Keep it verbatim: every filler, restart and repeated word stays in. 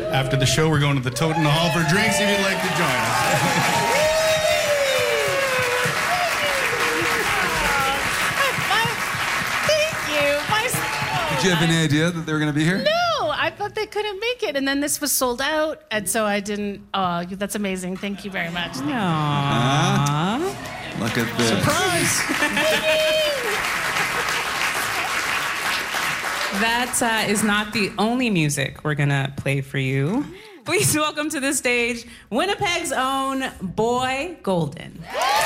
After the show, we're going to the Totem Hall for drinks if you'd like to join us. Did you have any idea that they were going to be here? No, I thought they couldn't make it, and then this was sold out, and so I didn't. Oh, that's amazing. Thank you very much. Thank Uh, look at this. Surprise! That uh, is not the only music we're gonna play for you. Please welcome to the stage Winnipeg's own Boy Golden.